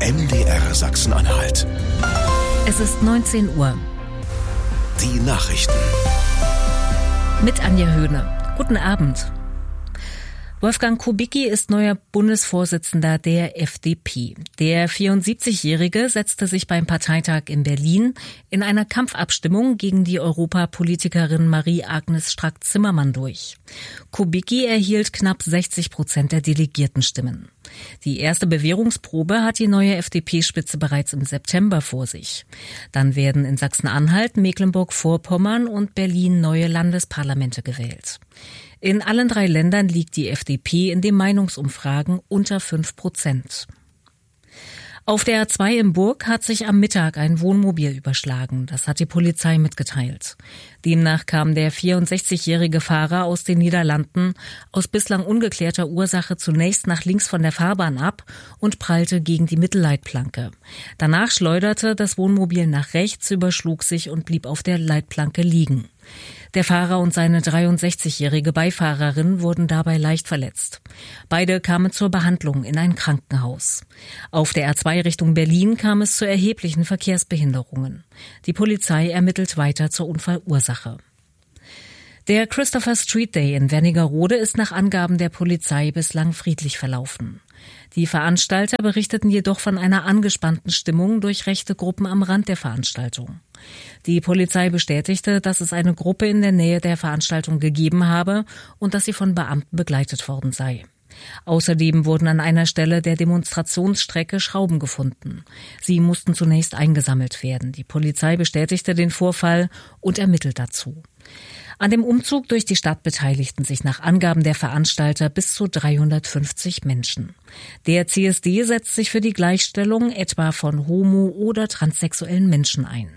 MDR Sachsen-Anhalt. Es ist 19 Uhr. Die Nachrichten. Mit Anja Höhne. Guten Abend. Wolfgang Kubicki ist neuer Bundesvorsitzender der FDP. Der 74-Jährige setzte sich beim Parteitag in Berlin in einer Kampfabstimmung gegen die Europapolitikerin Marie-Agnes Strack-Zimmermann durch. Kubicki erhielt knapp 60% der Delegiertenstimmen. Die erste Bewährungsprobe hat die neue FDP-Spitze bereits im September vor sich. Dann werden in Sachsen-Anhalt, Mecklenburg-Vorpommern und Berlin neue Landesparlamente gewählt. In allen 3 Ländern liegt die FDP in den Meinungsumfragen unter 5%. Auf der A2 in Burg hat sich am Mittag ein Wohnmobil überschlagen. Das hat die Polizei mitgeteilt. Demnach kam der 64-jährige Fahrer aus den Niederlanden aus bislang ungeklärter Ursache zunächst nach links von der Fahrbahn ab und prallte gegen die Mittelleitplanke. Danach schleuderte das Wohnmobil nach rechts, überschlug sich und blieb auf der Leitplanke liegen. Der Fahrer und seine 63-jährige Beifahrerin wurden dabei leicht verletzt. Beide kamen zur Behandlung in ein Krankenhaus. Auf der A2 Richtung Berlin kam es zu erheblichen Verkehrsbehinderungen. Die Polizei ermittelt weiter zur Unfallursache. Der Christopher Street Day in Wernigerode ist nach Angaben der Polizei bislang friedlich verlaufen. Die Veranstalter berichteten jedoch von einer angespannten Stimmung durch rechte Gruppen am Rand der Veranstaltung. Die Polizei bestätigte, dass es eine Gruppe in der Nähe der Veranstaltung gegeben habe und dass sie von Beamten begleitet worden sei. Außerdem wurden an einer Stelle der Demonstrationsstrecke Schrauben gefunden. Sie mussten zunächst eingesammelt werden. Die Polizei bestätigte den Vorfall und ermittelt dazu. An dem Umzug durch die Stadt beteiligten sich nach Angaben der Veranstalter bis zu 350 Menschen. Der CSD setzt sich für die Gleichstellung etwa von homo- oder transsexuellen Menschen ein.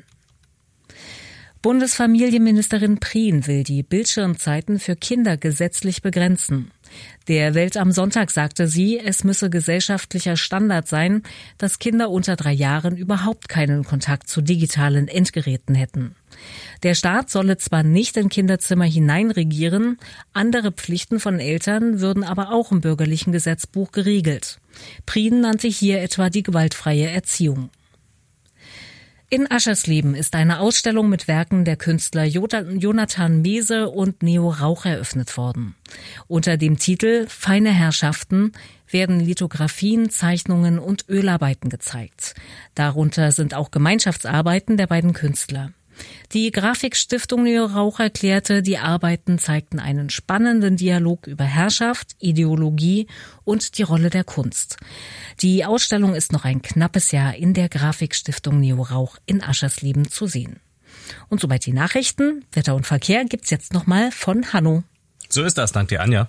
Bundesfamilienministerin Prien will die Bildschirmzeiten für Kinder gesetzlich begrenzen. Der Welt am Sonntag sagte sie, es müsse gesellschaftlicher Standard sein, dass Kinder unter 3 Jahren überhaupt keinen Kontakt zu digitalen Endgeräten hätten. Der Staat solle zwar nicht in Kinderzimmer hineinregieren, andere Pflichten von Eltern würden aber auch im bürgerlichen Gesetzbuch geregelt. Prien nannte hier etwa die gewaltfreie Erziehung. In Aschersleben ist eine Ausstellung mit Werken der Künstler Jonathan Mese und Neo Rauch eröffnet worden. Unter dem Titel »Feine Herrschaften« werden Lithografien, Zeichnungen und Ölarbeiten gezeigt. Darunter sind auch Gemeinschaftsarbeiten der beiden Künstler. Die Grafikstiftung Neo Rauch erklärte, die Arbeiten zeigten einen spannenden Dialog über Herrschaft, Ideologie und die Rolle der Kunst. Die Ausstellung ist noch ein knappes Jahr in der Grafikstiftung Neo Rauch in Aschersleben zu sehen. Und soweit die Nachrichten. Wetter und Verkehr gibt's jetzt nochmal von Hanno. So ist das, dank dir, Anja.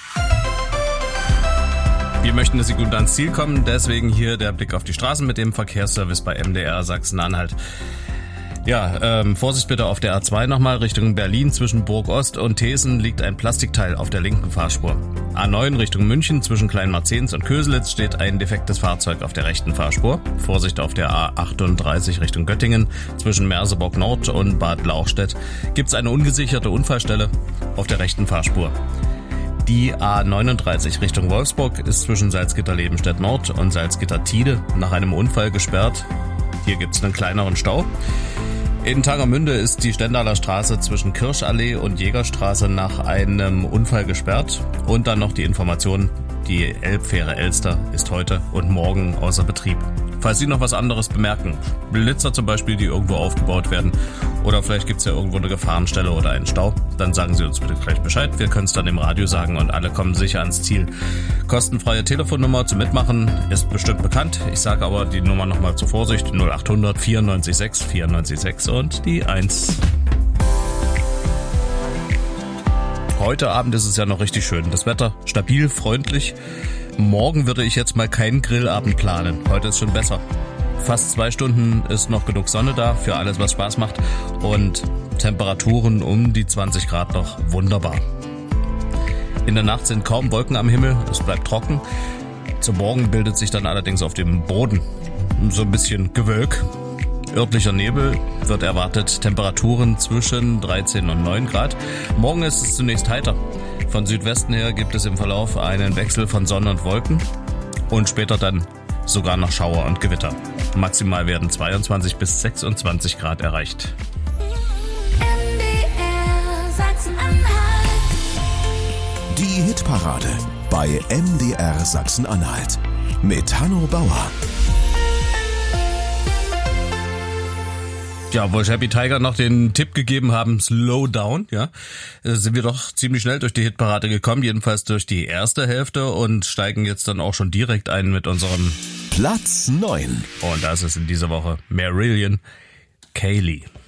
Wir möchten, dass Sie gut ans Ziel kommen, deswegen hier der Blick auf die Straßen mit dem Verkehrsservice bei MDR Sachsen-Anhalt. Ja, Vorsicht bitte auf der A2 nochmal Richtung Berlin. Zwischen Burg-Ost und Thesen liegt ein Plastikteil auf der linken Fahrspur. A9 Richtung München zwischen Kleinmarzens und Köselitz steht ein defektes Fahrzeug auf der rechten Fahrspur. Vorsicht auf der A38 Richtung Göttingen. Zwischen Merseburg Nord und Bad Lauchstädt gibt's eine ungesicherte Unfallstelle auf der rechten Fahrspur. Die A39 Richtung Wolfsburg ist zwischen Salzgitter-Lebenstedt Nord und Salzgitter-Tide nach einem Unfall gesperrt. Hier gibt's einen kleineren Stau. In Tangermünde ist die Stendaler Straße zwischen Kirschallee und Jägerstraße nach einem Unfall gesperrt. Und dann noch die Information, die Elbfähre Elster ist heute und morgen außer Betrieb. Falls Sie noch was anderes bemerken, Blitzer zum Beispiel, die irgendwo aufgebaut werden, oder vielleicht gibt's ja irgendwo eine Gefahrenstelle oder einen Stau, dann sagen Sie uns bitte gleich Bescheid. Wir können es dann im Radio sagen und alle kommen sicher ans Ziel. Kostenfreie Telefonnummer zum Mitmachen ist bestimmt bekannt. Ich sage aber die Nummer nochmal zur Vorsicht. 0800 94 6 94 6 und die 1. Heute Abend ist es ja noch richtig schön. Das Wetter stabil, freundlich. Morgen würde ich jetzt mal keinen Grillabend planen. Heute ist schon besser. Fast 2 Stunden ist noch genug Sonne da für alles, was Spaß macht. Und Temperaturen um die 20 Grad noch wunderbar. In der Nacht sind kaum Wolken am Himmel. Es bleibt trocken. Zum Morgen bildet sich dann allerdings auf dem Boden so ein bisschen Gewölk. Örtlicher Nebel wird erwartet. Temperaturen zwischen 13 und 9 Grad. Morgen ist es zunächst heiter. Von Südwesten her gibt es im Verlauf einen Wechsel von Sonne und Wolken und später dann sogar noch Schauer und Gewitter. Maximal werden 22 bis 26 Grad erreicht. Die Hitparade bei MDR Sachsen-Anhalt mit Hanno Bauer. Ja, obwohl Happy Tiger noch den Tipp gegeben haben, Slow Down, ja, sind wir doch ziemlich schnell durch die Hitparade gekommen, jedenfalls durch die erste Hälfte und steigen jetzt dann auch schon direkt ein mit unserem Platz 9. Und das ist in dieser Woche Marillion Kaylee.